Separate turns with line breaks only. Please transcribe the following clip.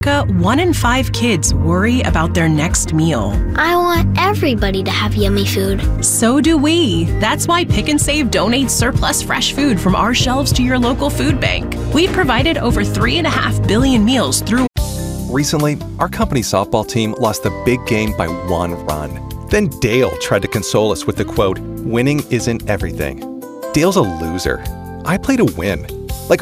1 in 5 kids worry about their next meal.
I want everybody to have yummy food.
So do we. That's why Pick and Save donates surplus fresh food from our shelves to your local food bank. We've provided over 3.5 billion meals through.
Recently, our company softball team lost the big game by 1 run. Then Dale tried to console us with the quote, "Winning isn't everything." Dale's a loser. I play to win.